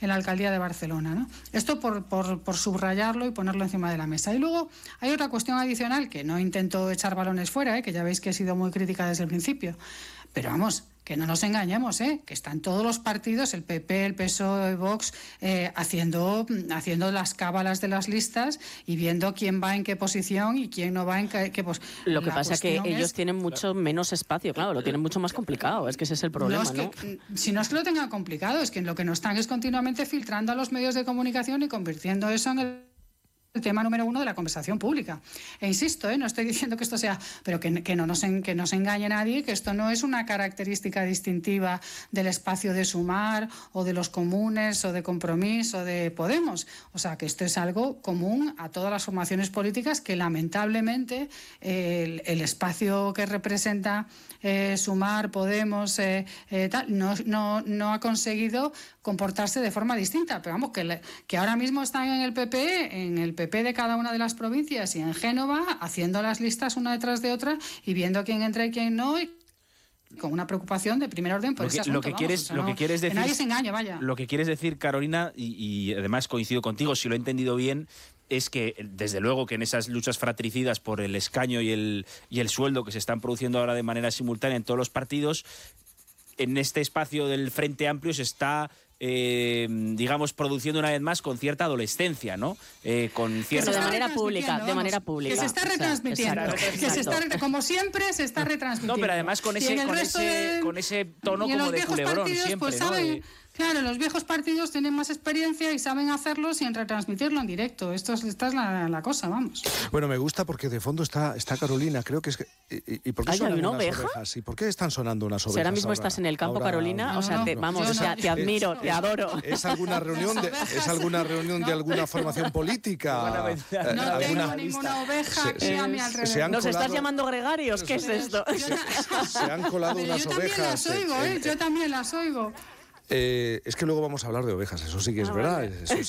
en la alcaldía de Barcelona, ¿no? Esto por subrayarlo y ponerlo encima de la mesa. Y luego hay otra cuestión adicional que no intento echar balones fuera, que ya veis que he sido muy crítica desde el principio. Pero vamos, que no nos engañemos, que están todos los partidos, el PP, el PSOE, Vox, haciendo las cábalas de las listas y viendo quién va en qué posición y quién no va en qué posición. Lo que pasa es que ellos tienen mucho menos espacio, claro, lo tienen mucho más complicado, es que ese es el problema, ¿no? Si no es que lo tengan complicado, es que lo que no están es continuamente filtrando a los medios de comunicación y convirtiendo eso en el tema número 1 de la conversación pública. E insisto, no estoy diciendo que esto sea, pero que no nos engañe nadie, que esto no es una característica distintiva del espacio de Sumar o de los comunes o de Compromís o de Podemos. O sea, que esto es algo común a todas las formaciones políticas que lamentablemente el espacio que representa Sumar, Podemos, no ha conseguido comportarse de forma distinta. Pero vamos, que ahora mismo están en el PP de cada una de las provincias y en Génova haciendo las listas una detrás de otra y viendo quién entra y quién no, y con una preocupación de primer orden por ese asunto. Lo que quieres decir, que nadie se engañe, vaya. Lo que quieres decir, Carolina, y además coincido contigo, si lo he entendido bien, es que desde luego que en esas luchas fratricidas por el escaño y el sueldo que se están produciendo ahora de manera simultánea en todos los partidos, en este espacio del Frente Amplio se está digamos, produciendo una vez más con cierta adolescencia, ¿no? Con cierta... Pero de manera pública. Que se está retransmitiendo. Como siempre, se está retransmitiendo. No, pero además con ese tono como de culebrón partidos, siempre, pues, ¿no? Claro, los viejos partidos tienen más experiencia y saben hacerlo sin retransmitirlo en directo. Esta es la cosa, vamos. Bueno, me gusta porque de fondo está Carolina. Creo que es que... ¿Y por qué sonan unas ovejas? ¿Y por qué están sonando unas ovejas? Si ahora mismo estás en el campo, Carolina, te admiro, te adoro. ¿Es alguna reunión de alguna formación política? No tengo ninguna oveja aquí a mi alrededor. ¿Nos estás llamando gregarios? ¿Qué es esto? Se han colado unas ovejas. Yo también las oigo. Es que luego vamos a hablar de ovejas, eso sí que es verdad.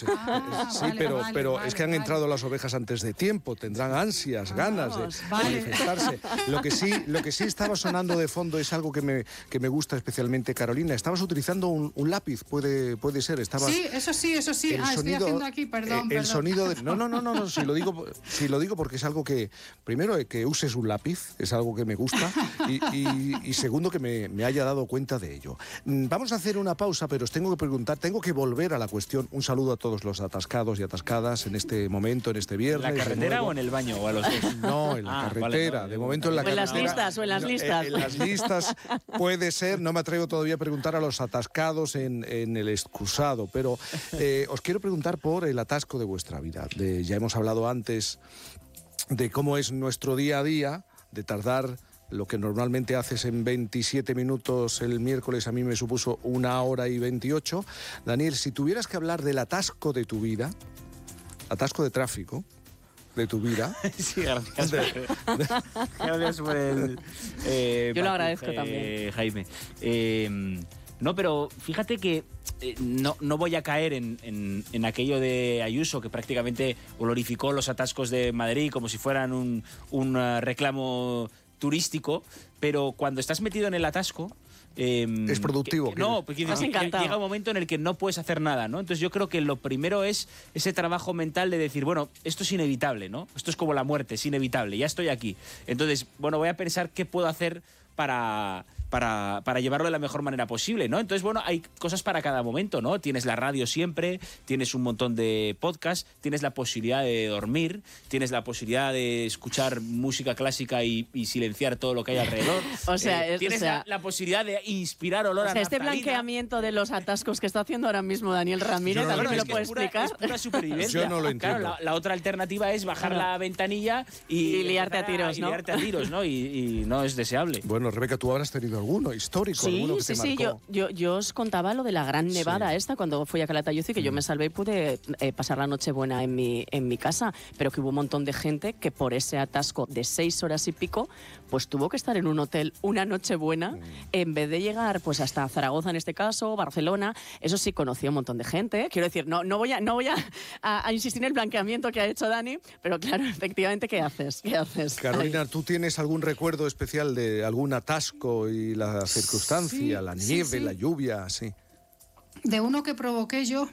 Pero es que han entrado las ovejas antes de tiempo, tendrán ansias, ganas de manifestarse. Lo que sí estaba sonando de fondo es algo que me gusta especialmente, Carolina. Estabas utilizando un lápiz, puede ser. Sí, eso sí. Estoy haciendo aquí, perdón. El sonido de... No, si lo digo porque es algo que, primero, que uses un lápiz, es algo que me gusta, y segundo, que me haya dado cuenta de ello. Vamos a hacer una pausa, pero os tengo que preguntar, tengo que volver a la cuestión. Un saludo a todos los atascados y atascadas en este momento, en este viernes. ¿En la carretera o en el baño? ¿O a los dos? No, en la carretera. Vale. De momento en la carretera. En las listas. En las listas puede ser. No me atrevo todavía a preguntar a los atascados en el excusado, pero os quiero preguntar por el atasco de vuestra vida. Ya hemos hablado antes de cómo es nuestro día a día, de tardar... Lo que normalmente haces en 27 minutos el miércoles, a mí me supuso 1 hora y 28. Daniel, si tuvieras que hablar del atasco de tu vida, atasco de tráfico de tu vida... Sí, gracias. Gracias por el... Yo lo agradezco también. Jaime. No, pero fíjate que no voy a caer en aquello de Ayuso, que prácticamente glorificó los atascos de Madrid como si fueran un reclamo turístico, pero cuando estás metido en el atasco... es productivo. Porque llega un momento en el que no puedes hacer nada, ¿no? Entonces yo creo que lo primero es ese trabajo mental de decir, bueno, esto es inevitable, ¿no? Esto es como la muerte, es inevitable, ya estoy aquí. Entonces, bueno, voy a pensar qué puedo hacer para llevarlo de la mejor manera posible, ¿no? Entonces, bueno, hay cosas para cada momento, ¿no? Tienes la radio siempre, tienes un montón de podcasts, tienes la posibilidad de dormir, tienes la posibilidad de escuchar música clásica y silenciar todo lo que hay alrededor. Tienes la posibilidad de inspirar olor a naftalina. Este blanqueamiento de los atascos que está haciendo ahora mismo Daniel Ramírez, a ver si me lo puede explicar. Es pura supervivencia. Yo no lo entiendo. Claro, la otra alternativa es bajar la ventanilla y liarte a tiros, ¿no? Y liarte a tiros, ¿no? Y no es deseable. Bueno, Rebeca, tú habrás tenido alguno histórico, alguno que te marcó. Yo os contaba lo de la gran nevada esta cuando fui a Calatayud y que yo me salvé y pude pasar la Nochebuena en mi casa, pero que hubo un montón de gente que por ese atasco de 6 horas y pico pues tuvo que estar en un hotel una Nochebuena en vez de llegar pues hasta Zaragoza en este caso, Barcelona. Eso sí, conocí a un montón de gente. Quiero decir, no voy a insistir en el blanqueamiento que ha hecho Dani, pero claro, efectivamente, ¿qué haces? Carolina, ¿tú tienes algún recuerdo especial de algún atasco y la circunstancia, la nieve, la lluvia, sí? De uno que provoqué yo,